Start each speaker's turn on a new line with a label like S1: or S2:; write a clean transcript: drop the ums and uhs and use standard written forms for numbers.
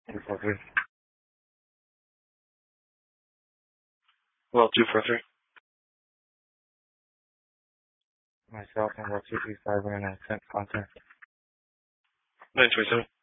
S1: 243.
S2: Well, 243.
S1: Myself and about 235 and I sent contact.
S2: 927.